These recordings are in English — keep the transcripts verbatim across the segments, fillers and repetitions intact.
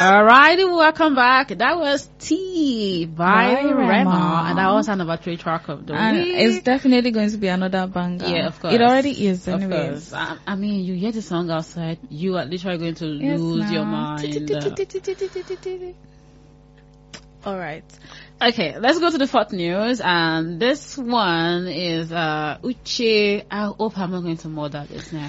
Alrighty, welcome back. That was T by, By Rema. Rema. And that was our number three track of the And week. it's definitely going to be another banger. Yeah, of course. It already is, Of anyways. course. I, I mean, you hear the song outside, you are literally going to Yes, lose your now. mind. All right. Okay, let's go to the fourth news. And this one is uh Uche. I hope I'm not going to murder this now.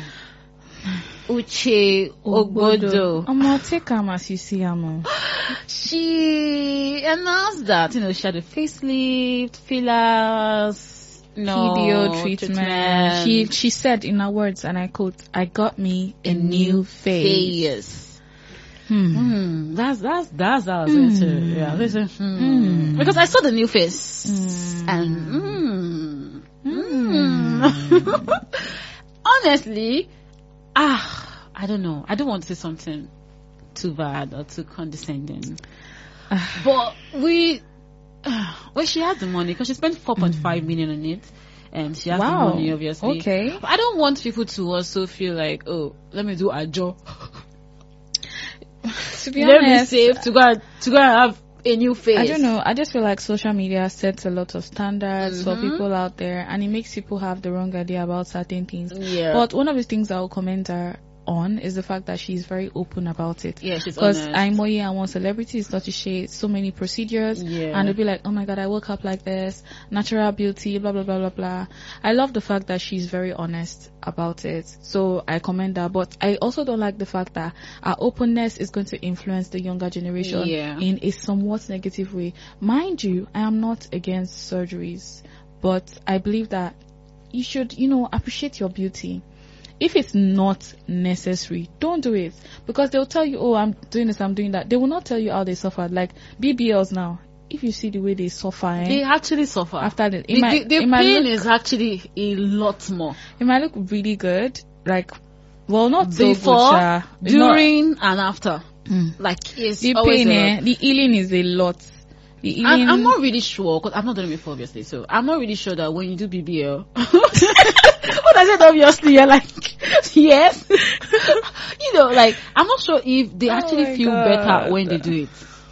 Uche Ogbodo. I'm gonna take him as you see him. She announced that, you know, she had a facelift, fillers, no Video treatment. treatment. She she said in her words, and I quote, "I got me a, a new face." face. Hmm. Hmm. That's that's that's how I was going to Hmm. yeah. Listen, hmm. Hmm. Because I saw the new face Hmm. and hmm. Hmm. Honestly, ah, I don't know. I don't want to say something too bad or too condescending, but we, uh, well, she has the money because she spent four point five million on it. And she has Wow. the money, obviously. Okay. But I don't want people to also feel like, oh, let me do a job. To be Let me honest, save to go and, to go and have a new face. I don't know. I just feel like social media sets a lot of standards for Mhm. people out there, and it makes people have the wrong idea about certain things. Yeah. But one of the things I will comment her on is the fact that she's very open about it. Yeah, she's Because honest. I'm Moye and one celebrity is such a shade, so many procedures, Yeah. and they'll be like, oh my god, I woke up like this, natural beauty, blah blah blah blah blah. I love the fact that she's very honest about it, so I commend her. But I also don't like the fact that our openness is going to influence the younger generation Yeah. in a somewhat negative way. Mind you, I am not against surgeries, but I believe that you should, you know, appreciate your beauty. If it's not necessary, don't do it. Because they'll tell you, oh, I'm doing this, I'm doing that. They will not tell you how they suffered. Like B B Ls now, if you see the way they suffer, eh, They actually suffer. after the, it the might, the, it the might pain look, is actually a lot more. it might look really good. Like, well, not so good, Before, sha. It's not- during, and after. Mm. Like, it's the always pain, a eh, lot. the healing is a lot. The healing, I'm, I'm not really sure, because I've not done it before, obviously. So, I'm not really sure that when you do B B L, what I said, obviously, you're like, yes. You know, like, I'm not sure if they Oh actually my feel God. better when they do it.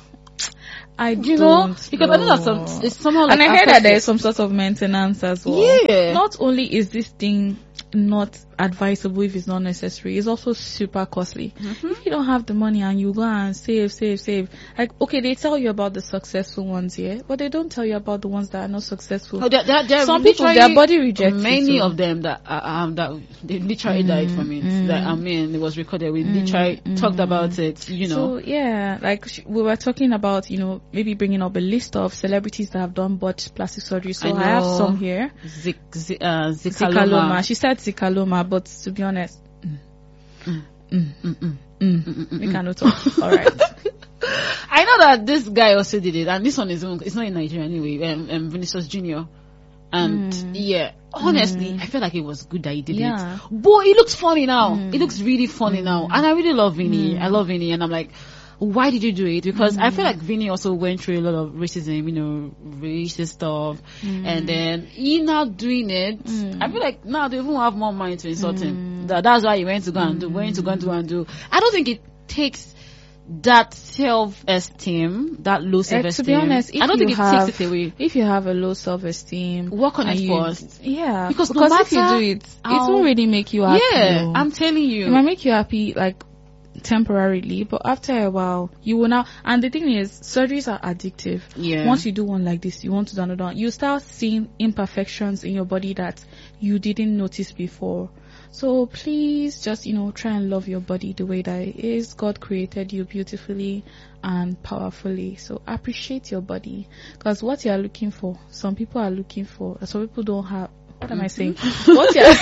I You don't know? Because I know that some, it's somehow like, and I heard that affects there's it. some sort of maintenance as well. Yeah. Not only is this thing not advisable if it's not necessary, it's also super costly. Mhm. If you don't have the money and you go and save, save, save, like, okay, they tell you about the successful ones here, but they don't tell you about the ones that are not successful. Oh, there, there, there Some people, literally their body rejects many it, so- of them that uh, um that they literally Mm, died from it. mm. That I mean, it was recorded. We Mm, literally mm. talked about it. You know, So yeah, like sh- we were talking about, you know, maybe bringing up a list of celebrities that have done botched plastic surgery. So I I, have know. some here. Zik, Zik, uh, Zicaloma. Zicaloma. She said Zicaloma, but to be honest, mm, Mm. mm, Mm-mm. mm, Mm, mm, we mm. cannot talk. All right. I know that this guy also did it, and this one is it's not in Nigeria anyway. Um, um Vinicius Junior And Mm. yeah, honestly, Mm. I feel like it was good that he did Yeah. it. Boy, it looks funny now. Mm. It looks really funny now, and I really love Vinny. Mm. I love Vinny, and I'm like, why did you do it? Because I feel like Vinny also went through a lot of racism, you know, racist stuff, Mm. and then he now doing it. Mm. I feel like now they even have more mind to insult him. Mm. That that's why he went to go and do, went to go and do and do. I don't think it takes that self-esteem, that low Eh, self-esteem. to be honest, if I don't you think have, it takes it away. If you have a low self-esteem, Work on and it you- first. Yeah, Because because, no if you matter do it, it how- won't really make you happy. Yeah, oh. I'm telling It might you. make you happy, like, temporarily, but after a while, you will now, and the thing is, surgeries are addictive. Yeah. Once you do one like this, you want to do another one, you start seeing imperfections in your body that you didn't notice before. So please just, you know, try and love your body the way that it is. God created you beautifully and powerfully. So appreciate your body. Because what you are looking for, some people are looking for, some people don't have, what am I saying? What you're,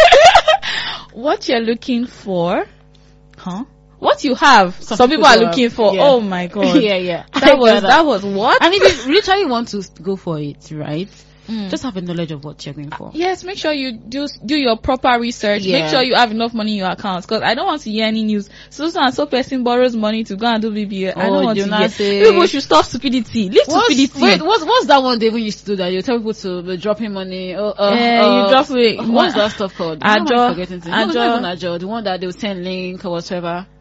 what you're looking for, huh? What you have, some, Some people, people are don't looking have- for. yeah. Oh my God. yeah, yeah. I That was, get that was what? And if you literally want to go for it, right? Mm. Just have a knowledge of what you're going for. Yes, make sure you do do your proper research. Yeah. Make sure you have enough money in your account, because I don't want to hear any news. So so and so person borrows money to go and do B B A. I Oh, don't want do to not hear. say- People should stop stupidity. Leave What's, stupidity. wait, what's, what's that one they even used to do that? You tell people to be dropping money. Oh, uh, Eh, uh, you drop it. What's that stuff called? Why am I Ajo. forgetting things? No, it's not Ajo. even Ajo. The one that they will send link or whatever.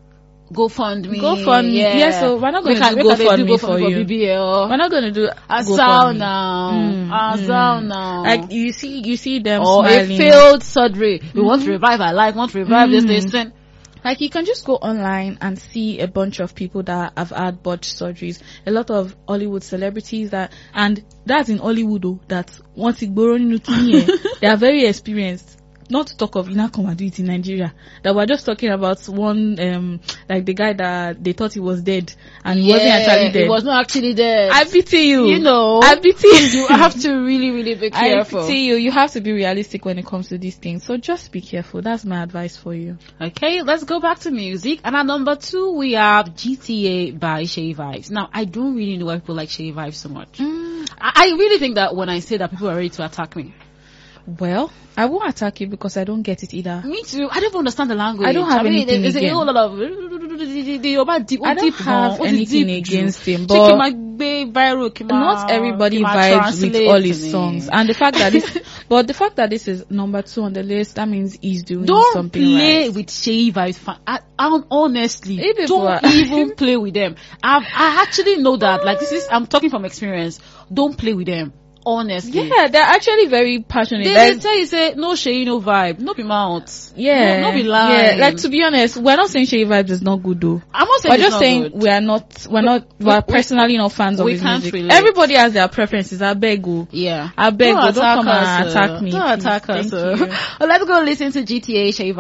GoFundMe. GoFundMe. Yeah. Yeah, so we're not going Make I- to make do I dey do GoFundMe GoFundMe for you. B B L. We're not going to do Asal GoFundMe. now. Mm, Asal mm. now. Like you see, you see them or smiling. a failed surgery. We want to revive our life, want to revive Mm. this, this, Like you can just go online and see a bunch of people that have had botched surgeries. A lot of Hollywood celebrities that, and that's in Hollywood though, that once it they are very experienced. Not to talk of Ina come and do it in Nigeria. That we're just talking about one, um, like the guy that they thought he was dead and he yeah, wasn't actually dead. He was not actually dead. I pity you. You know. I pity you. You have to really, really be careful. I pity you. You have to be realistic when it comes to these things. So just be careful. That's my advice for you. Okay, let's go back to music. And at number two, we have G T A by Shay Vibes. Now, I don't really know why people like Shay Vibes so much. Mm. I, I really think that when I say that, people are ready to attack me. Well, I won't attack you because I don't get it either. Me too. I don't even understand the language. I don't have I mean, anything there's against a whole lot of the about deep. I don't have anything against him, but not everybody vibes with all his songs. And the fact that this, but the fact that this is number two on the list, that means he's doing don't something play right. with Shay Vibes fan. I, I, honestly, If don't are, even play with them. I've, I actually know that. Like this is, I'm talking from experience. Don't play with them. Honestly, yeah, they're actually very passionate. They, like, they say, say no Shay, no vibe, no be mouth. Yeah, no, no be lying. Yeah, like to be honest, we're not saying Shay Vibes is not good though. I'm not saying we're it's just not saying good. we are not, we're not, we, we're we, personally not fans of we his can't music. relate. Everybody has their preferences. I beg you. Yeah, I beg you. Don't, don't come us, and attack me. Don't please. attack us. Thank you. Well, let's go listen to G T A Shay Vibes.